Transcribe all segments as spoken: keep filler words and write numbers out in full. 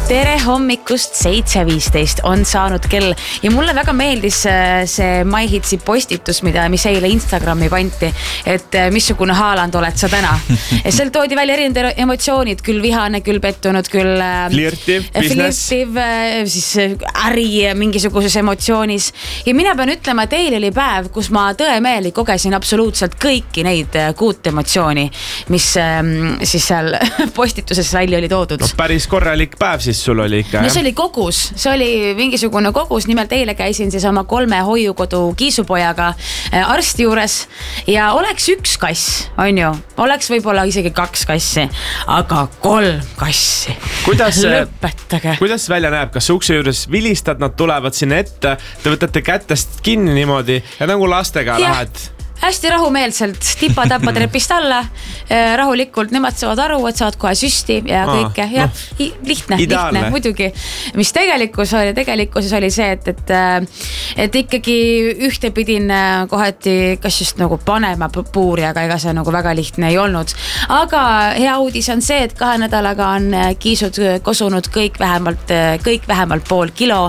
tere hommikust, seitse viisteist on saanud kell ja mulle väga meeldis see MyHitsi postitus, mida, mis eile Instagrami panti, et missugune Haaland oled sa täna. Seal toodi välja erinevad emotsioonid, küll vihane, küll pettunud, küll flirtiv, flirtiv, siis äri mingisuguses emotsioonis. Ja mina pean ütlema, et eile oli päev, kus ma tõemeeli kogesin absoluutselt kõiki neid kuut emotsiooni, mis siis seal postituses välja oli toodud. No päris korralik päev siis sul oli ikka, no see oli kogus, see oli mingisugune kogus, nimelt eile käisin siis oma kolme hoiukodu kiisupojaga arsti juures ja oleks üks kass, on ju, oleks võib-olla isegi kaks kassi, aga kolm kassi. Kuidas, lõpetage. Kuidas välja näeb, kas ukse juures vilistad, nad tulevad sinna ette, te võtate kätest kinni niimoodi ja nagu lastega ja. Lähed? Hästi rahumeelselt, tipa-tapa trepist alla, rahulikult, nemad saavad aru, et saad kohe süsti ja kõike. Aa, ja, no, lihtne, ideaalne. lihtne, muidugi. Mis tegelikkus oli, tegelikkuses oli see, et, et, et ikkagi ühte pidin kohati kas just nagu panema puuri, aga ega see nagu väga lihtne ei olnud. Aga hea uudis on see, et kahe nädalaga on kiisud kosunud kõik vähemalt, kõik vähemalt pool kilo.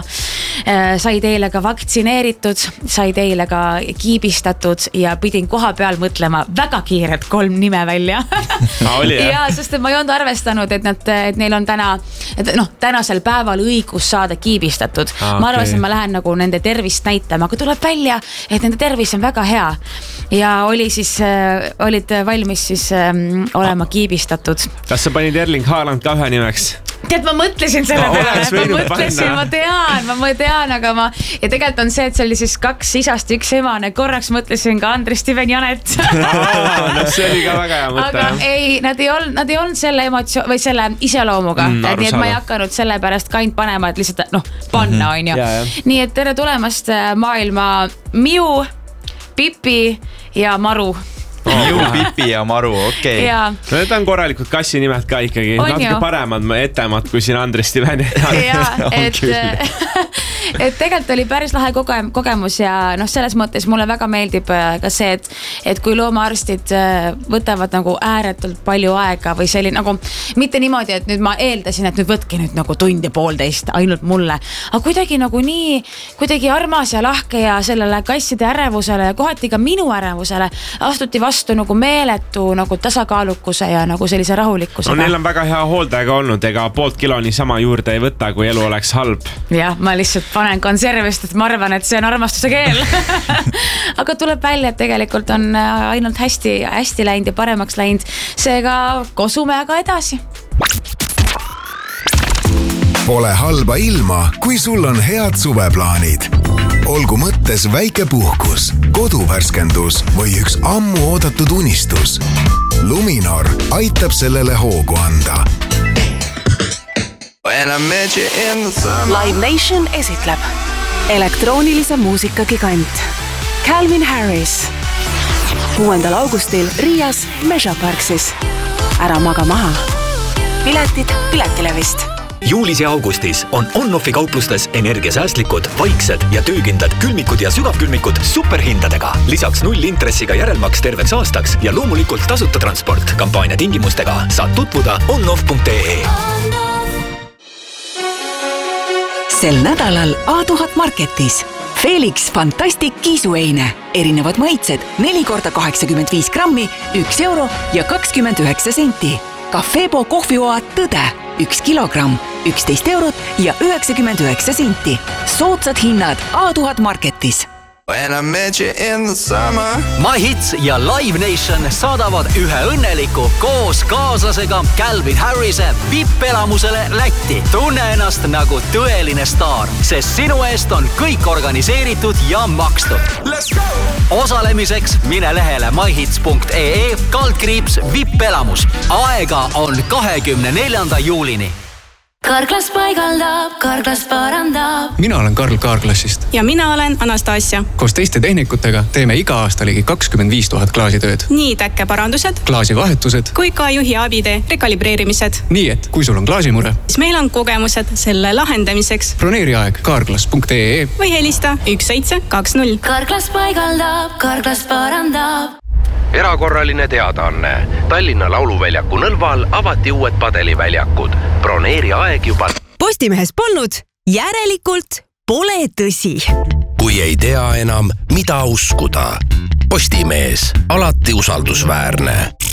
Said eile ka vaktsineeritud, said eile ka kiibistatud ja pidin koha peal mõtlema väga kiired kolm nime välja. Oli, ja, sest et ma ei olnud arvestanud, et, nad, et neil on täna, et noh, tänasel päeval õigus saada kiibistatud. Ah, ma arvasin, okay. ma lähen nagu nende tervist näitama, aga tuleb välja, et nende tervis on väga hea. Ja oli siis, äh, olid valmis siis äh, olema kiibistatud. Kas sa panid Erling Haaland ka ühe nimeks? Tead, ma mõtlesin selle no, peale, ma mõtlesin, panna. ma tean, ma tean, aga ma, ja tegelikult on see, et see oli siis kaks isast, üks emane, korraks mõtlesin ka Andres Steven Janet. Aa, no see oli ka väga hea mõte. Aga ei, nad ei olnud, nad ei olnud selle emotsioon, või selle iseloomuga, mm, nii et ma ei hakanud selle pärast ka ainult panema, et lihtsalt, noh, panna on ju. Ja, ja. Nii et tere tulemast maailma Miu, Pipi ja Maru. Miu, Pipi ja Maru, okei. Okay. No need on korralikud kassi nimed ka ikkagi. On natuke ju. Paremad etemad kui siin Andres Steven. Ja, et, et tegelikult oli päris lahe koge, kogemus ja noh, selles mõttes mulle väga meeldib ka see, et, et kui loomaarstid võtavad nagu ääretult palju aega või selline nagu, mitte niimoodi, et nüüd ma eeldasin, et nüüd võtke nüüd nagu tund ja poolteist ainult mulle, aga kuidagi nagu nii, kuidagi armas ja lahke ja sellele kasside ärevusele ja kohati ka minu ärevusele astuti vastu nagu meeletu nagu tasakaalukuse ja nagu sellise rahulikkusega. No neil on väga hea hooldajaga olnud, ega poolt kilo niisama juurde ei võta, kui elu oleks halb. Jah, ma lihtsalt panen konservist, et ma arvan, et see on armastuse keel. Aga tuleb välja, et tegelikult on ainult hästi, hästi läinud ja paremaks läinud. Seega kosume aga edasi. Pole halba ilma, kui sul on head suveplaanid. Olgu mõttes väike puhkus, koduvärskendus või üks ammu oodatud unistus. Luminor aitab sellele hoogu anda. Live Nation esitleb elektroonilise muusika gigant Calvin Harris kuuendal augustil Riias Measure Parksis. Ära maga maha. Piletid Piletilevist. Juulis ja augustis on On-Offi kauplustes energiasäästlikud, vaiksed ja töökindlad külmikud ja sügavkülmikud superhindadega. Lisaks null intressiga järelmaks terveks aastaks ja loomulikult tasuta transport. Kampaania tingimustega saad tutvuda onoff punkt ee. Sel nädalal A tuhat Marketis Felix Fantastic kiisueine. Erinevad maitsed neli korda kaheksakümmend viis grammi, üks euro ja kakskümmend üheksa senti. Cafebo kohvioad Tõde, üks kilogramm, üksteist eurot ja üheksakümmend üheksa senti. Soodsad hinnad A tuhat Marketis. MyHits ja Live Nation saadavad ühe õnneliku koos kaaslasega Calvin Harrise vippelamusele Lätti. Tunne ennast nagu tõeline staar, sest sinu eest on kõik organiseeritud ja makstud. Osalemiseks mine lehele myhits punkt ee kaldkriips vippelamus. Aega on kahekümne neljanda juulini. Karglas paigaldab, Karglas parandab. Mina olen Karl Kaarklassist. Ja mina olen Anastasia. Koos teiste tehnikutega teeme iga aasta ligi kakskümmend viis tuhat klaasitööd. Nii täkkeparandused, klaasivahetused kui ka juhi abide rekalibreerimised. Nii et, kui sul on klaasimure, siis meil on kogemused selle lahendamiseks. Broneeri aeg karglas punkt ee või helista üks seitse kaks null. Karglas paigaldab, Karglas parandab. Erakorraline teadaanne. Tallinna Lauluväljaku Nõlval avati uued padeliväljakud. Broneeri aeg juba. Postimehes polnud, järelikult pole tõsi. Kui ei tea enam, mida uskuda. Postimees, alati usaldusväärne.